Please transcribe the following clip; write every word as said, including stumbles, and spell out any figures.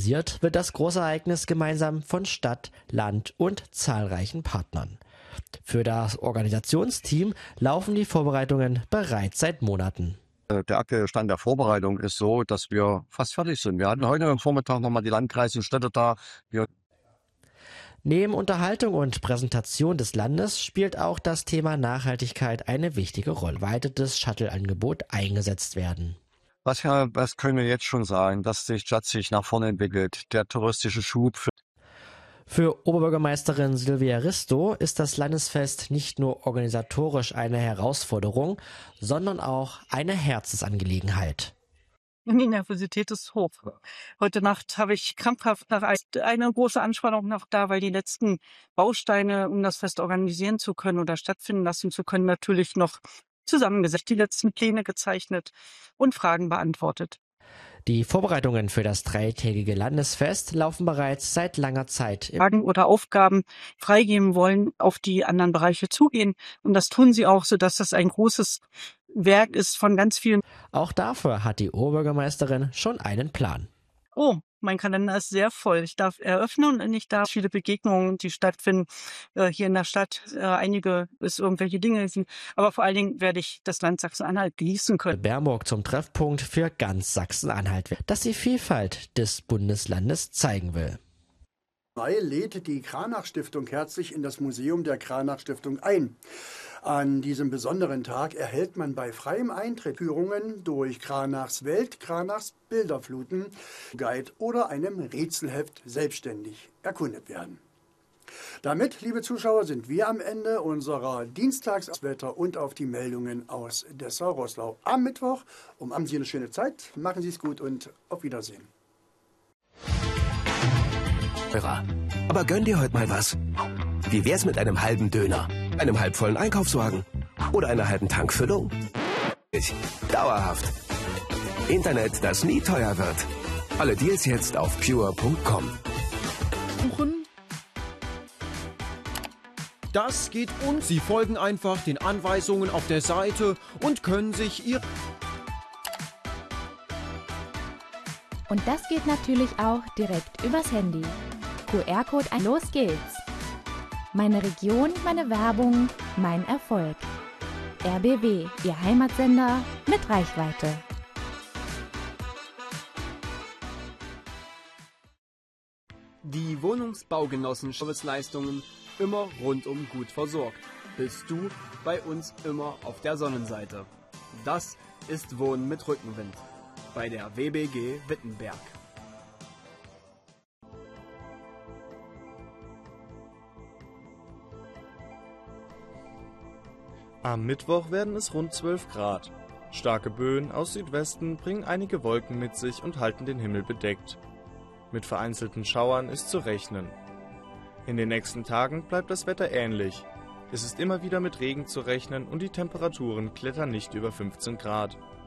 Organisiert wird das Großereignis gemeinsam von Stadt, Land und zahlreichen Partnern. Für das Organisationsteam laufen die Vorbereitungen bereits seit Monaten. Der aktuelle Stand der Vorbereitung ist so, dass wir fast fertig sind. Wir hatten heute am Vormittag nochmal die Landkreise und Städte da. Wir Neben Unterhaltung und Präsentation des Landes spielt auch das Thema Nachhaltigkeit eine wichtige Rolle. Weitetes Shuttle-Angebot eingesetzt werden. Was, ja, was können wir jetzt schon sagen, dass sich Stadt sich nach vorne entwickelt. Der touristische Schub. Für Für Oberbürgermeisterin Silvia Risto ist das Landesfest nicht nur organisatorisch eine Herausforderung, sondern auch eine Herzensangelegenheit. Die Nervosität ist hoch. Heute Nacht habe ich krampfhaft nach eine große Anspannung noch da, weil die letzten Bausteine, um das Fest organisieren zu können oder stattfinden lassen zu können, natürlich noch zusammengesetzt, die letzten Pläne gezeichnet und Fragen beantwortet. Die Vorbereitungen für das dreitägige Landesfest laufen bereits seit langer Zeit. Fragen oder Aufgaben freigeben wollen, auf die anderen Bereiche zugehen. Und das tun sie auch, sodass das ein großes Werk ist von ganz vielen. Auch dafür hat die Oberbürgermeisterin schon einen Plan. Oh, mein Kalender ist sehr voll. Ich darf eröffnen und ich darf viele Begegnungen, die stattfinden äh, hier in der Stadt. Äh, einige ist irgendwelche Dinge, aber vor allen Dingen werde ich das Land Sachsen-Anhalt genießen können. Bernburg zum Treffpunkt für ganz Sachsen-Anhalt, das die Vielfalt des Bundeslandes zeigen will. Mai lädt die Kranach-Stiftung herzlich in das Museum der Kranach-Stiftung ein. An diesem besonderen Tag erhält man bei freiem Eintritt Führungen durch Kranachs Welt, Kranachs Bilderfluten, Guide oder einem Rätselheft selbstständig erkundet werden. Damit, liebe Zuschauer, sind wir am Ende unserer Dienstagswetter und auf die Meldungen aus Dessau-Roßlau. Am Mittwoch, um haben Sie eine schöne Zeit, machen Sie es gut und auf Wiedersehen. Aber gönn dir heute mal was. Wie wär's mit einem halben Döner, einem halbvollen Einkaufswagen oder einer halben Tankfüllung? Ich, dauerhaft. Internet, das nie teuer wird. Alle Deals jetzt auf pure punkt com. Das geht und Sie folgen einfach den Anweisungen auf der Seite und können sich ihr... Und das geht natürlich auch direkt übers Handy. Q R-Code ein, los geht's. Meine Region, meine Werbung, mein Erfolg. R B W, Ihr Heimatsender mit Reichweite. Die Wohnungsbaugenossenschaftleistungen immer rundum gut versorgt. Bist du bei uns immer auf der Sonnenseite. Das ist Wohnen mit Rückenwind bei der W B G Wittenberg. Am Mittwoch werden es rund zwölf Grad. Starke Böen aus Südwesten bringen einige Wolken mit sich und halten den Himmel bedeckt. Mit vereinzelten Schauern ist zu rechnen. In den nächsten Tagen bleibt das Wetter ähnlich. Es ist immer wieder mit Regen zu rechnen und die Temperaturen klettern nicht über fünfzehn Grad.